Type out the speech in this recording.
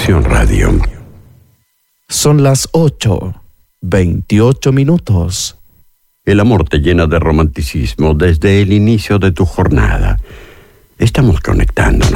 Estación Radio. Son las 8:28. El amor te llena de romanticismo desde el inicio de tu jornada. Estamos conectándonos.